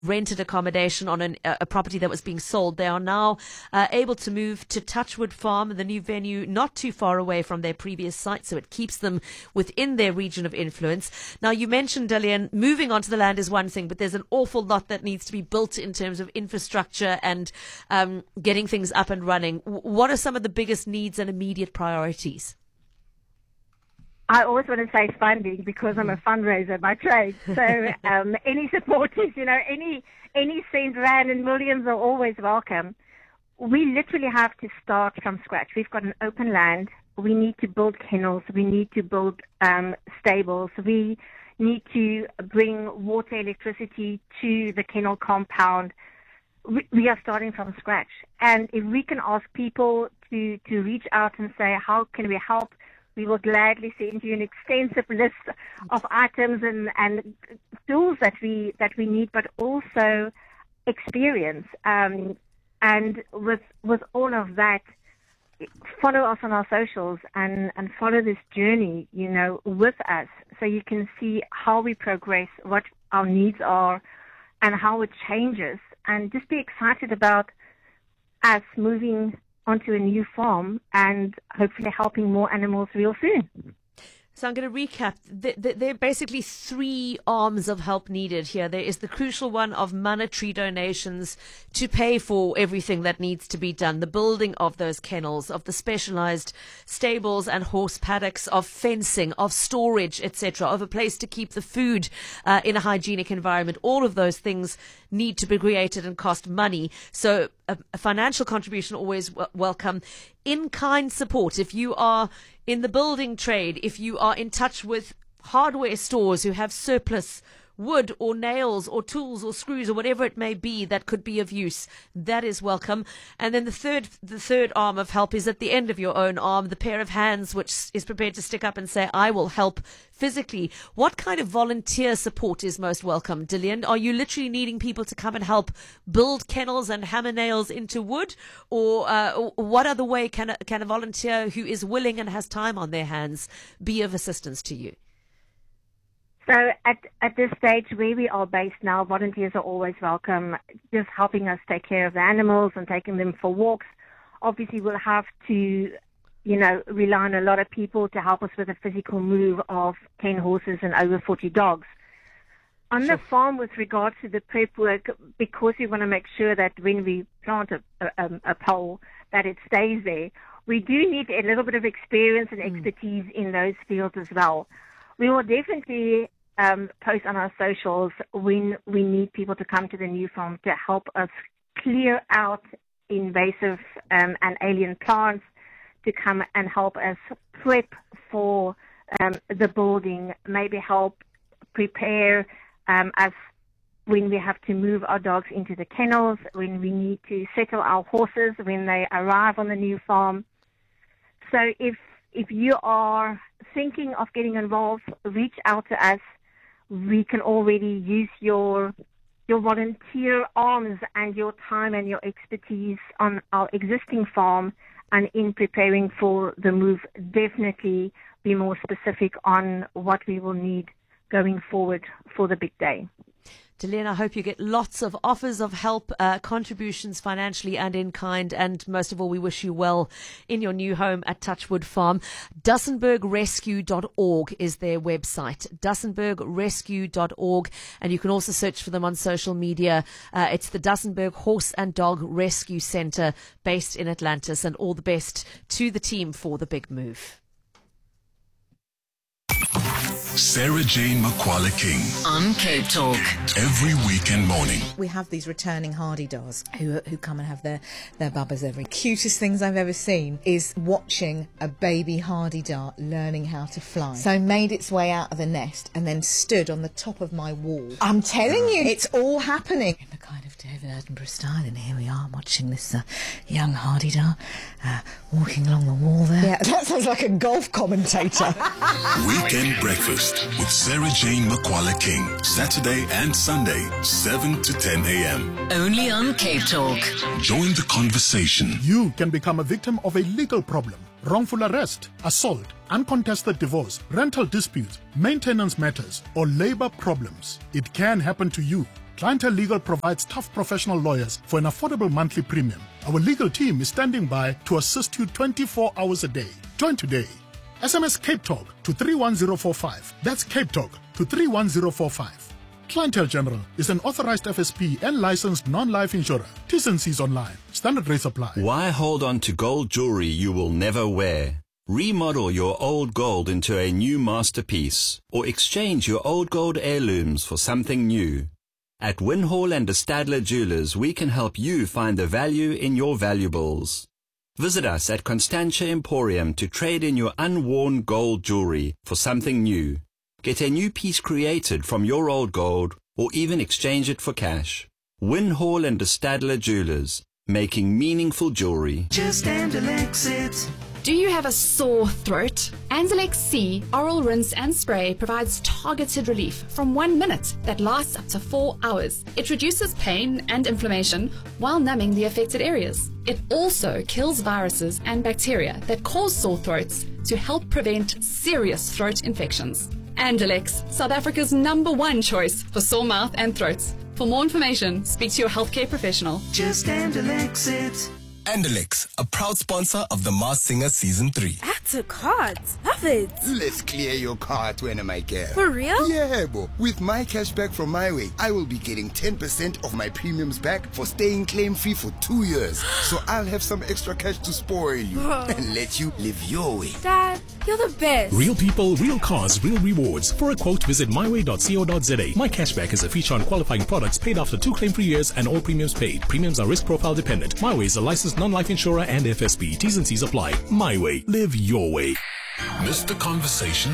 rented accommodation on a property that was being sold. They are now able to move to Touchwood Farm, the new venue, not too far away from their previous site, so it keeps them within their region of influence. Now, you mentioned, Dillian, moving onto the land is one thing, but there's an awful lot that needs to be built in terms of infrastructure and getting things up and running. What are some of the biggest needs and immediate priorities? I always want to say funding because I'm a fundraiser by trade. So any supporters, any cent, rand and millions are always welcome. We literally have to start from scratch. We've got an open land. We need to build kennels. We need to build stables. We need to bring water, electricity to the kennel compound. We are starting from scratch. And if we can ask people to reach out and say, how can we help? We will gladly send you an extensive list of items and tools that we need, but also experience. And with all of that, follow us on our socials and follow this journey, with us, so you can see how we progress, what our needs are, and how it changes. And just be excited about us moving onto a new farm and hopefully helping more animals real soon. So I'm going to recap. There are basically three arms of help needed here. There is the crucial one of monetary donations to pay for everything that needs to be done, the building of those kennels, of the specialized stables and horse paddocks, of fencing, of storage, etc., of a place to keep the food in a hygienic environment. All of those things need to be created and cost money. So a financial contribution always welcome. In-kind support, if you are in the building trade, if you are in touch with hardware stores who have surplus wood or nails or tools or screws or whatever it may be that could be of use, that is welcome. And then the third arm of help is at the end of your own arm, the pair of hands which is prepared to stick up and say, I will help physically. What kind of volunteer support is most welcome, Dillian? Are you literally needing people to come and help build kennels and hammer nails into wood? Or what other way can a volunteer who is willing and has time on their hands be of assistance to you? So at this stage where we are based now, volunteers are always welcome, just helping us take care of the animals and taking them for walks. Obviously, we'll have to, rely on a lot of people to help us with the physical move of 10 horses and over 40 dogs. On the farm, with regards to the prep work, because we want to make sure that when we plant a pole, that it stays there, we do need a little bit of experience and expertise in those fields as well. We will definitely post on our socials when we need people to come to the new farm to help us clear out invasive and alien plants, to come and help us prep for the building, maybe help prepare us when we have to move our dogs into the kennels, when we need to settle our horses when they arrive on the new farm. So if you are thinking of getting involved, reach out to us. We can already use your volunteer arms and your time and your expertise on our existing farm, and in preparing for the move, definitely be more specific on what we will need going forward for the big day. Dillian, I hope you get lots of offers of help, contributions financially and in kind, and most of all, we wish you well in your new home at Touchwood Farm. Dussenbergrescue.org is their website, Dussenbergrescue.org, and you can also search for them on social media. It's the Dussenberg Horse and Dog Rescue Centre based in Atlantis, and all the best to the team for the big move. Sarah Jane Makwala King on Cape Talk every weekend morning. We have these returning Hardy-Dars who come and have their bubbas every. Cutest things I've ever seen is watching a baby Hardy-Dar learning how to fly. So made its way out of the nest and then stood on the top of my wall. I'm telling you, it's all happening in the kind of David Attenborough style. And here we are watching this young Hardy-Dar walking along the wall there. Yeah, that sounds like a golf commentator. Weekend Breakfast with Sarah Jane Makwala King. Saturday and Sunday, 7 to 10 a.m. Only on Cape Talk. Join the conversation. You can become a victim of a legal problem. Wrongful arrest, assault, uncontested divorce, rental disputes, maintenance matters, or labor problems. It can happen to you. Clientele Legal provides tough professional lawyers for an affordable monthly premium. Our legal team is standing by to assist you 24 hours a day. Join today. SMS Cape Talk to 31045. That's Cape Talk to 31045. Clientele General is an authorized FSP and licensed non-life insurer. T's and C's online. Standard rates apply. Why hold on to gold jewelry you will never wear? Remodel your old gold into a new masterpiece or exchange your old gold heirlooms for something new. At Winhall and de Stadler Jewelers, we can help you find the value in your valuables. Visit us at Constantia Emporium to trade in your unworn gold jewelry for something new. Get a new piece created from your old gold or even exchange it for cash. Winhall and de Stadler Jewelers, making meaningful jewelry. Just Andalex it. Do you have a sore throat? Andalex C Oral Rinse and Spray provides targeted relief from 1 minute that lasts up to 4 hours. It reduces pain and inflammation while numbing the affected areas. It also kills viruses and bacteria that cause sore throats to help prevent serious throat infections. Andalex, South Africa's #1 choice for sore mouth and throats. For more information, speak to your healthcare professional. Just Andalex it. Andalex, a proud sponsor of The Masked Singer Season 3. Add to cards. Love it. Let's clear your card when I care. For real? Yeah, bo. With my cashback from MyWay, I will be getting 10% of my premiums back for staying claim-free for 2 years. So I'll have some extra cash to spoil you and let you live your way. Dad, you're the best. Real people, real cars, real rewards. For a quote, visit myway.co.za. My cashback is a feature on qualifying products paid after 2 claim-free years and all premiums paid. Premiums are risk profile dependent. MyWay is a licensed non-life insurer and FSP. T's and C's apply. MyWay. Live your way. Miss the conversation?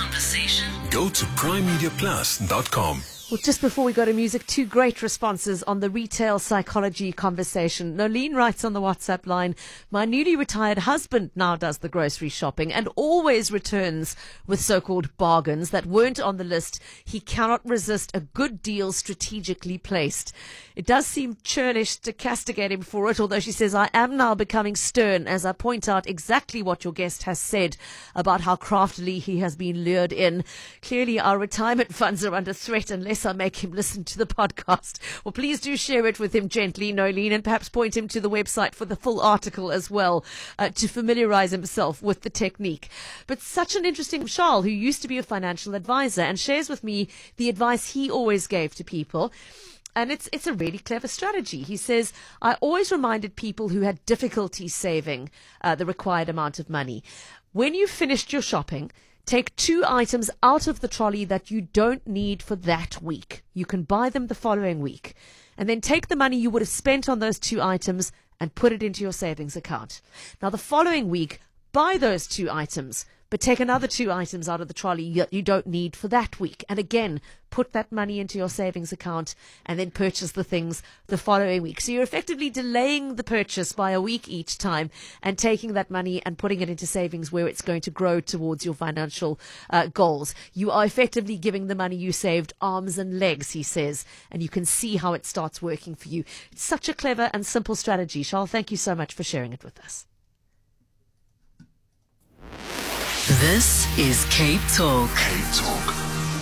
Go to primemediaplus.com. Well, just before we go to music, 2 great responses on the retail psychology conversation. Nolene writes on the WhatsApp line, my newly retired husband now does the grocery shopping and always returns with so-called bargains that weren't on the list. He cannot resist a good deal strategically placed. It does seem churlish to castigate him for it, although she says, I am now becoming stern as I point out exactly what your guest has said about how craftily he has been lured in. Clearly, our retirement funds are under threat unless I make him listen to the podcast. Well, please do share it with him gently, Nolene, and perhaps point him to the website for the full article as well, to familiarize himself with the technique. But such an interesting Charles, who used to be a financial advisor and shares with me the advice he always gave to people. And it's a really clever strategy. He says, I always reminded people who had difficulty saving the required amount of money. When you've finished your shopping, take 2 items out of the trolley that you don't need for that week. You can buy them the following week. And then take the money you would have spent on those 2 items and put it into your savings account. Now, the following week, buy those 2 items, but take another 2 items out of the trolley that you don't need for that week. And again, put that money into your savings account and then purchase the things the following week. So you're effectively delaying the purchase by a week each time and taking that money and putting it into savings where it's going to grow towards your financial goals. You are effectively giving the money you saved arms and legs, he says, and you can see how it starts working for you. It's such a clever and simple strategy. Charles, thank you so much for sharing it with us. This is Cape Talk. Cape Talk.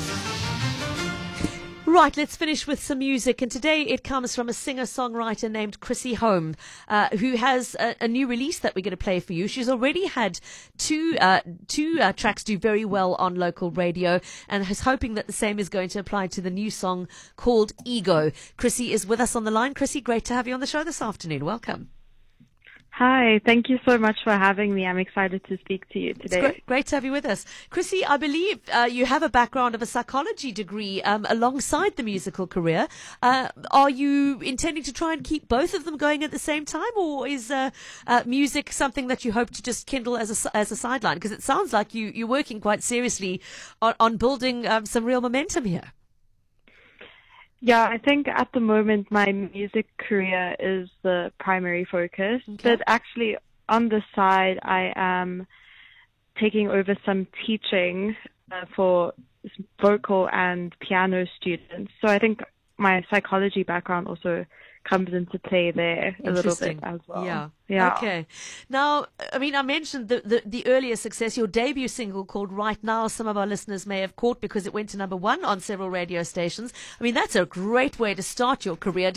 Right, let's finish with some music. And today it comes from a singer-songwriter named Chrissy Home, who has a new release that we're going to play for you. She's already had two tracks do very well on local radio and is hoping that the same is going to apply to the new song called Ego. Chrissy is with us on the line. Chrissy, great to have you on the show this afternoon. Welcome. Hi, thank you so much for having me. I'm excited to speak to you today. It's great to have you with us. Chrissy, I believe you have a background of a psychology degree alongside the musical career. Are you intending to try and keep both of them going at the same time, or is music something that you hope to just kindle as a sideline? Because it sounds like you're working quite seriously on building some real momentum here. Yeah, I think at the moment my music career is the primary focus, but actually on the side I am taking over some teaching for vocal and piano students. So I think my psychology background also comes into play there a little bit as well. Yeah. Okay. Now, I mean, I mentioned the earlier success, your debut single called Right Now. Some of our listeners may have caught because it went to #1 on several radio stations. I mean, that's a great way to start your career.